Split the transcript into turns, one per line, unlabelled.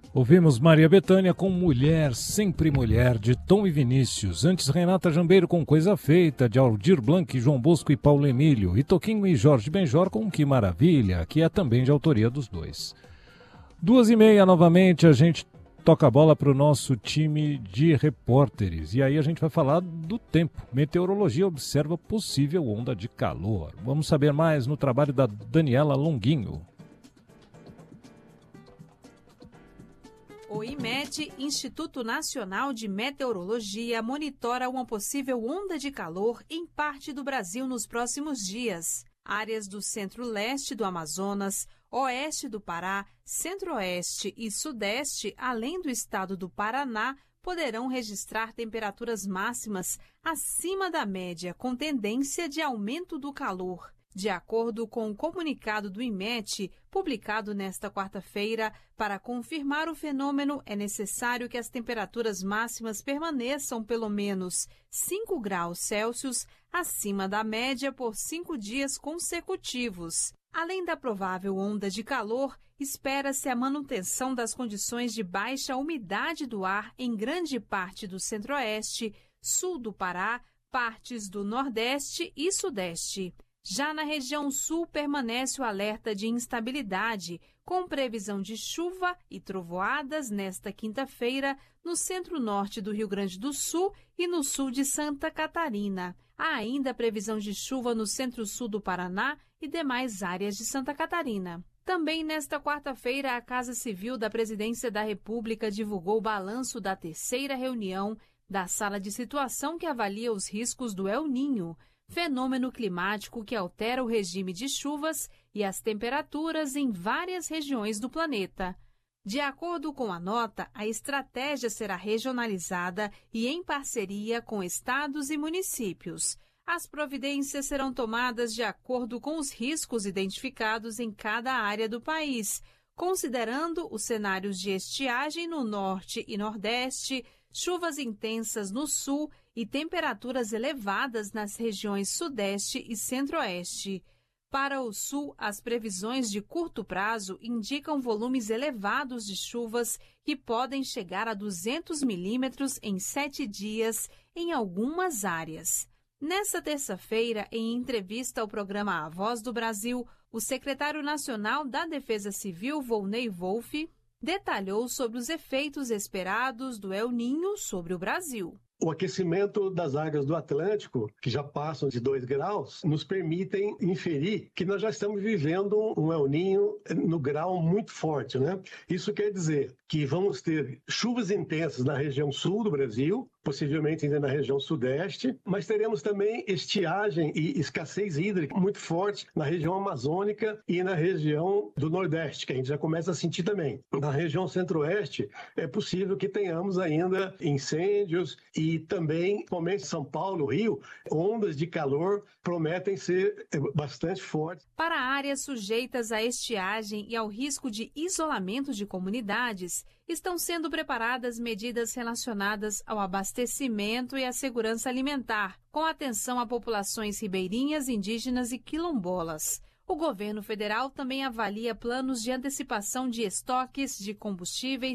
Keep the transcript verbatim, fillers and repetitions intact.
Ouvimos Maria Bethânia com Mulher, Sempre Mulher, de Tom e Vinícius. Antes, Renata Jambeiro com Coisa Feita, de Aldir Blanc, João Bosco e Paulo Emílio. E Toquinho e Jorge Benjor com Que Maravilha, que é também de autoria dos dois. Duas e meia, novamente, a gente toca a bola para o nosso time de repórteres. E aí a gente vai falar do tempo. Meteorologia observa possível onda de calor. Vamos saber mais no trabalho da Daniela Longuinho.
O IMET, Instituto Nacional de Meteorologia, monitora uma possível onda de calor em parte do Brasil nos próximos dias. Áreas do centro-leste do Amazonas, oeste do Pará, centro-oeste e sudeste, além do estado do Paraná, poderão registrar temperaturas máximas acima da média, com tendência de aumento do calor. De acordo com o comunicado do IMET, publicado nesta quarta-feira, para confirmar o fenômeno é necessário que as temperaturas máximas permaneçam pelo menos cinco graus Celsius acima da média por cinco dias consecutivos. Além da provável onda de calor, espera-se a manutenção das condições de baixa umidade do ar em grande parte do centro-oeste, sul do Pará, partes do nordeste e sudeste. Já na região sul, permanece o alerta de instabilidade, com previsão de chuva e trovoadas nesta quinta-feira no centro-norte do Rio Grande do Sul e no sul de Santa Catarina. Há ainda previsão de chuva no centro-sul do Paraná e demais áreas de Santa Catarina. Também nesta quarta-feira, a Casa Civil da Presidência da República divulgou o balanço da terceira reunião da Sala de Situação que avalia os riscos do El Niño, fenômeno climático que altera o regime de chuvas e as temperaturas em várias regiões do planeta. De acordo com a nota, a estratégia será regionalizada e em parceria com estados e municípios. As providências serão tomadas de acordo com os riscos identificados em cada área do país, considerando os cenários de estiagem no norte e nordeste, chuvas intensas no sul e temperaturas elevadas nas regiões sudeste e centro-oeste. Para o sul, as previsões de curto prazo indicam volumes elevados de chuvas que podem chegar a duzentos milímetros em sete dias em algumas áreas. Nessa terça-feira, em entrevista ao programa A Voz do Brasil, o secretário nacional da Defesa Civil, Volney Wolff, detalhou sobre os efeitos esperados do El Niño sobre o Brasil.
O aquecimento das águas do Atlântico, que já passam de dois graus, nos permitem inferir que nós já estamos vivendo um El Niño no grau muito forte, né? Isso quer dizer que vamos ter chuvas intensas na região sul do Brasil, possivelmente ainda na região sudeste, mas teremos também estiagem e escassez hídrica muito forte na região amazônica e na região do nordeste, que a gente já começa a sentir também. Na região centro-oeste, é possível que tenhamos ainda incêndios e também, principalmente em São Paulo, Rio, ondas de calor prometem ser bastante fortes.
Para áreas sujeitas à estiagem e ao risco de isolamento de comunidades, estão sendo preparadas medidas relacionadas ao abastecimento e à segurança alimentar, com atenção a populações ribeirinhas, indígenas e quilombolas. O governo federal também avalia planos de antecipação de estoques de combustíveis